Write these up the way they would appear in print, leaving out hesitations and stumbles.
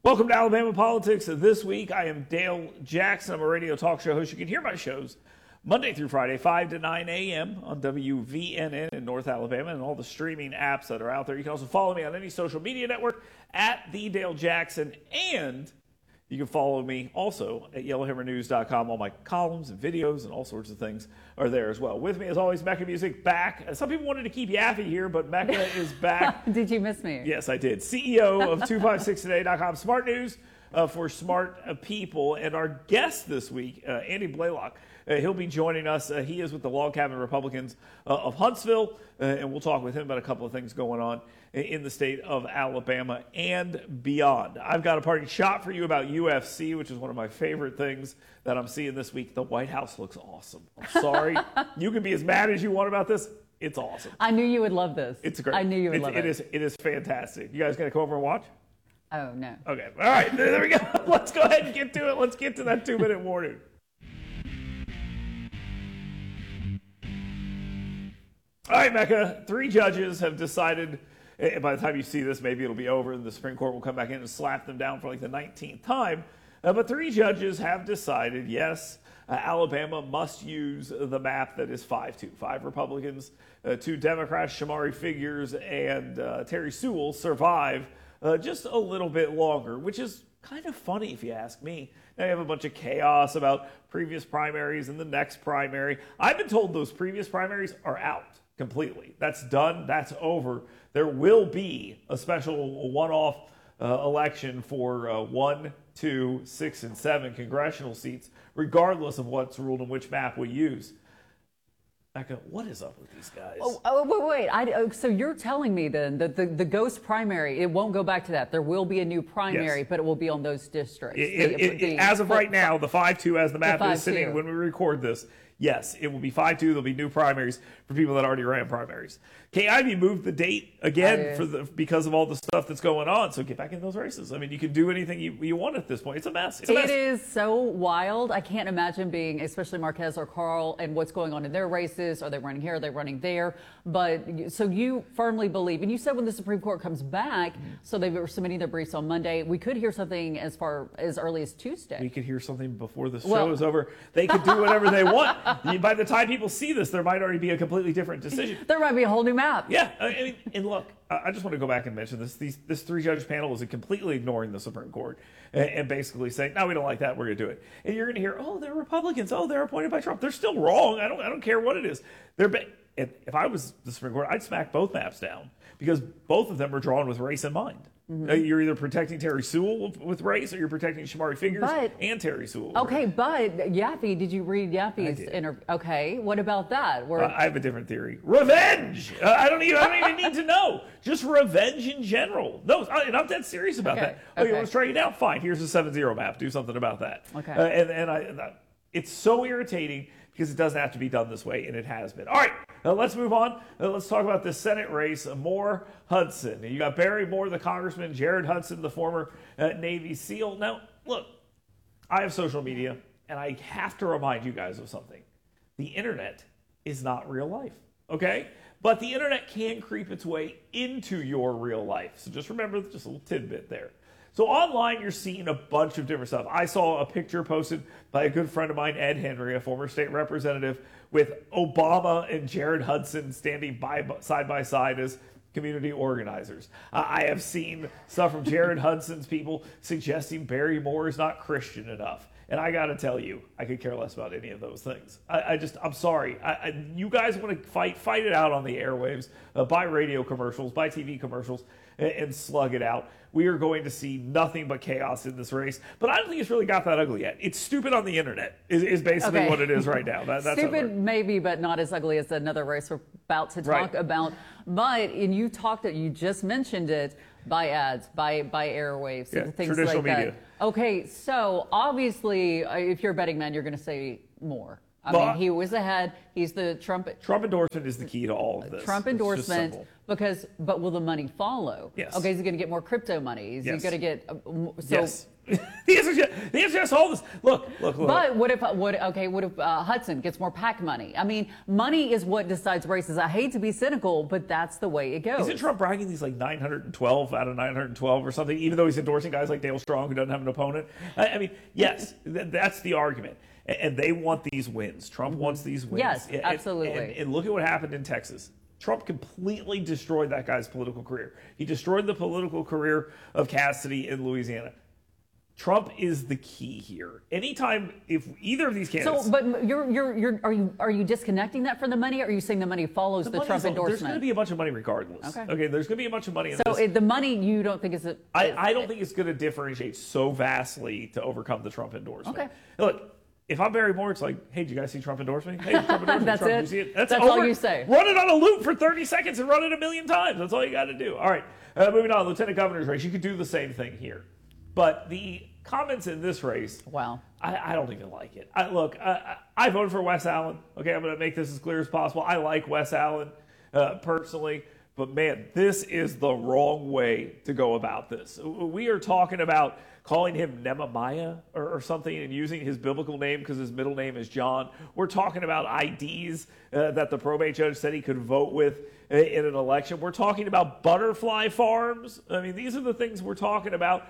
Welcome to Alabama Politics. This week, I am Dale Jackson. I'm a radio talk show host. You can hear my shows Monday through Friday, 5 to 9 a.m. on WVNN in North Alabama and all the streaming apps that are out there. You can also follow me on any social media network at The Dale Jackson, and you can follow me also at YellowHammerNews.com. All my columns and videos and all sorts of things are there as well. With me, as always, Mecca Music back. Some people wanted to keep Yaffe here, but Mecca is back. Did you miss me? Yes, I did. CEO of 256today.com. Smart news for smart people. And our guest this week, Andy Blaylock, he'll be joining us. He is with the Log Cabin Republicans of Huntsville, and we'll talk with him about a couple of things going on in the state of Alabama and beyond. I've got a parting shot for you about UFC, which is one of my favorite things that I'm seeing this week. The White House looks awesome. I'm sorry. You can be as mad as you want about this. It's awesome. I knew you would love this. It's great. I knew you would love it. It is fantastic. You guys going to come over and watch? Oh, no. Okay. All right. There we go. Let's go ahead and get to it. Let's get to that 2-minute warning. All right, Mecca. 3 judges have decided, by the time you see this, maybe it'll be over and the Supreme Court will come back in and slap them down for like the 19th time. But 3 judges have decided, yes, Alabama must use the map that is 5-2. 5 Republicans, 2 Democrats, Shamari Figures, and Terry Sewell survive just a little bit longer, which is kind of funny if you ask me. Now you have a bunch of chaos about previous primaries and the next primary. I've been told those previous primaries are out completely. That's done. That's over. There will be a special one-off election for 1, 2, 6, and 7 congressional seats, regardless of what's ruled and which map we use. Becca, what is up with these guys? Wait. So you're telling me then that the ghost primary, it won't go back to that. There will be a new primary, yes, but it will be on those districts. As of right now, the 5-2 as the map is sitting when we record this, yes, it will be 5-2. There'll be new primaries for people that already ran primaries. Kay Ivey moved the date again because of all the stuff that's going on. So get back in those races. I mean, you can do anything you want at this point. It's a mess. It is so wild. I can't imagine being, especially Marquez or Carl, and what's going on in their races. Are they running here? Are they running there? But so you firmly believe, and you said when the Supreme Court comes back, so they were submitting their briefs on Monday, we could hear something as far as early as Tuesday. We could hear something before the show is over. They could do whatever they want. By the time people see this, there might already be a completely different decision. There might be a whole new map. Yeah, I mean, and look, I just want to go back and mention this. This 3-judge panel is completely ignoring the Supreme Court and basically saying, no, we don't like that, we're going to do it. And you're going to hear, oh, they're Republicans. Oh, they're appointed by Trump. They're still wrong. I don't care what it is. If I was the Supreme Court, I'd smack both maps down because both of them are drawn with race in mind. Mm-hmm. You're either protecting Terry Sewell with race or you're protecting Shamari Figures and Terry Sewell. Okay, but Yaffe, did you read Yaffe's interview? Okay, what about that? I have a different theory. Revenge! I don't even need to know. Just revenge in general. No, and I'm dead serious about that. Oh, you want to strike it down? Fine, here's a 7-0 map. Do something about that. Okay. It's so irritating because it doesn't have to be done this way, and it has been. All right, let's move on. Let's talk about the Senate race. Moore Hudson. You got Barry Moore, the congressman, Jared Hudson, the former Navy SEAL. Now, look, I have social media, and I have to remind you guys of something. The internet is not real life, okay? But the internet can creep its way into your real life. So just remember, just a little tidbit there. So online, you're seeing a bunch of different stuff. I saw a picture posted by a good friend of mine, Ed Henry, a former state representative, with Obama and Jared Hudson standing side by side as community organizers. I have seen stuff from Jared Hudson's people suggesting Barry Moore is not Christian enough. And I got to tell you, I could care less about any of those things. I'm sorry. You guys want to fight it out on the airwaves, buy radio commercials, buy TV commercials, and slug it out. We are going to see nothing but chaos in this race. But I don't think it's really got that ugly yet. It's stupid on the internet is basically what it is right now. That's stupid maybe, but not as ugly as another race we're about to talk about. But you just mentioned it, by ads, by airwaves, things traditional like media. That. Okay, so obviously, if you're a betting man, you're going to say Moore. I mean, he was ahead. He's the Trump endorsement is the key to all of this. Trump endorsement, but will the money follow? Yes. Okay, is he going to get more crypto money? Is he going to get Yes. The answer is yes, all this. Look. But what if Hudson gets more PAC money? I mean, money is what decides races. I hate to be cynical, but that's the way it goes. Isn't Trump bragging these like 912 out of 912 or something, even though he's endorsing guys like Dale Strong who doesn't have an opponent? I mean, yes, that's the argument. And they want these wins. Trump wants these wins. Yes, absolutely. And look at what happened in Texas. Trump completely destroyed that guy's political career. He destroyed the political career of Cassidy in Louisiana. Trump is the key here. Anytime, if either of these candidates. So, but are you disconnecting that from the money? Or are you saying the money follows the Trump endorsement? There's going to be a bunch of money regardless. Okay, there's going to be a bunch of money in this. So the money you don't think is I don't think it's going to differentiate so vastly to overcome the Trump endorsement. Okay. Look. If I'm Barry Moore, it's like, hey, did you guys see Trump endorse me? Hey, Trump endorsed me. That's Trump, it. you see it? That's all you say. Run it on a loop for 30 seconds and run it a million times. That's all you got to do. All right, moving on. Lieutenant governor's race. You could do the same thing here. But the comments in this race, wow, I don't even like it. I voted for Wes Allen. Okay, I'm going to make this as clear as possible. I like Wes Allen personally. But man, this is the wrong way to go about this. We are talking about calling him Nehemiah or something and using his biblical name because his middle name is John. We're talking about IDs that the probate judge said he could vote with in an election. We're talking about butterfly farms. I mean, these are the things we're talking about.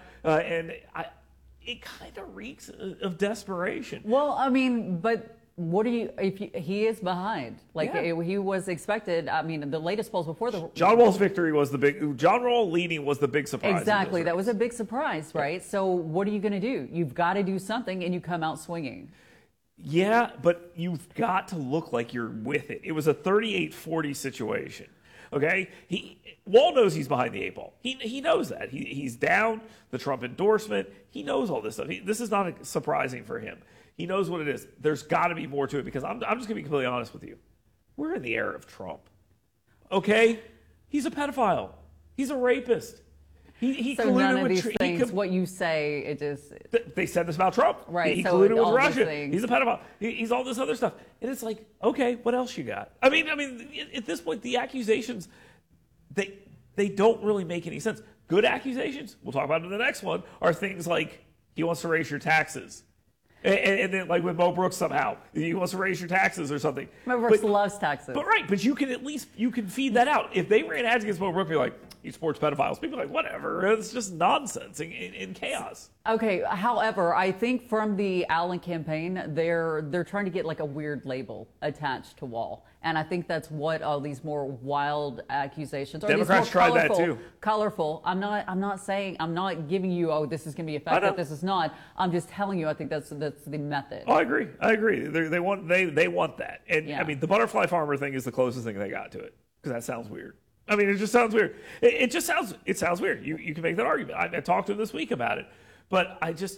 It kind of reeks of desperation. Well, I mean, but what do you, he is behind. He was expected, I mean, the latest polls before the... John Wall's victory was the big, John Wall leading was the big surprise. Exactly, that was a big surprise, right? Yeah. So what are you going to do? You've got to do something and you come out swinging. Yeah, but you've got to look like you're with it. It was a 38-40 situation. Okay, Wall knows he's behind the eight ball. He knows that. He's down the Trump endorsement. He knows all this stuff. This is not surprising for him. He knows what it is. There's got to be more to it because I'm just going to be completely honest with you. We're in the era of Trump. Okay, he's a pedophile. He's a rapist. He so none of these things, what you say, it just... They said this about Trump. Right. He colluded with Russia. He's a pedophile. He's all this other stuff. And it's like, okay, what else you got? I mean, at this point, the accusations, they don't really make any sense. Good accusations, we'll talk about in the next one, are things like he wants to raise your taxes. And then, like with Mo Brooks, somehow he wants to raise your taxes or something. Mo Brooks loves taxes. But you can at least feed that out. If they ran ads against Mo Brooks, be like, he supports pedophiles. People are like, whatever. It's just nonsense and chaos. Okay. However, I think from the Allen campaign, they're trying to get like a weird label attached to Wall, and I think that's what all these more wild accusations. Democrats tried that too. Colorful. I'm not giving you, oh, this is going to be effective. This is not. I'm just telling you. I think that's the method. Oh, I agree. They want that, and yeah. I mean the butterfly farmer thing is the closest thing they got to it because that sounds weird. I mean, it just sounds weird. It sounds weird. You can make that argument. I talked to him this week about it, but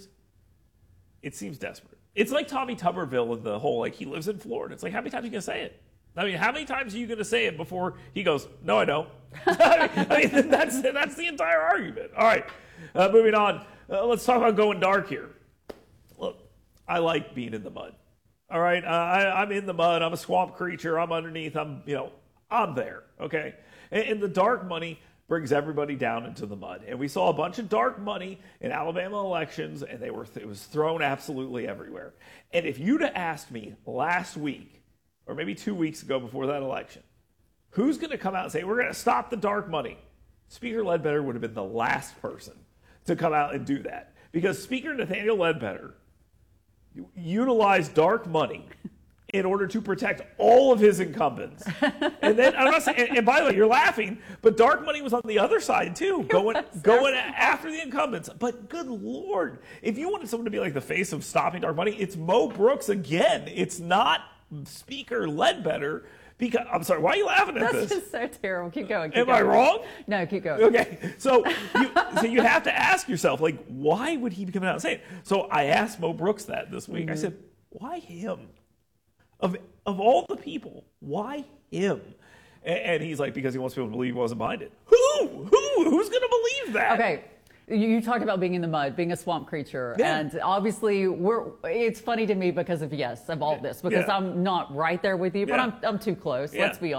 it seems desperate. It's like Tommy Tuberville and the whole, like, he lives in Florida. It's like, how many times are you going to say it? I mean, how many times are you going to say it before he goes, no, I don't? I mean, that's the entire argument. All right, moving on. Let's talk about going dark here. Look, I like being in the mud. All right, I'm in the mud. I'm a swamp creature. I'm underneath. I'm there, okay? And the dark money brings everybody down into the mud. And we saw a bunch of dark money in Alabama elections, and it was thrown absolutely everywhere. And if you'd have asked me last week, or maybe 2 weeks ago before that election, who's going to come out and say, we're going to stop the dark money? Speaker Ledbetter would have been the last person to come out and do that. Because Speaker Nathaniel Ledbetter utilized dark money in order to protect all of his incumbents. And then I'm not saying, and by the way, you're laughing, but dark money was on the other side too, going after the incumbents. But good Lord, if you wanted someone to be like the face of stopping dark money, it's Mo Brooks again. It's not Speaker Ledbetter. Because I'm sorry, why are you laughing at this? That's just so terrible. Keep going. Am I wrong? No, keep going. Okay, so you have to ask yourself, like, why would he be coming out and saying it? So I asked Mo Brooks that this week. I said, why him? Of all the people, why him? And he's like, because he wants people to believe he wasn't behind it. Who's going to believe that? Okay. You talked about being in the mud, being a swamp creature. Yeah. And obviously, it's funny to me because of all this, because I'm not right there with you, but I'm too close. Let's be honest.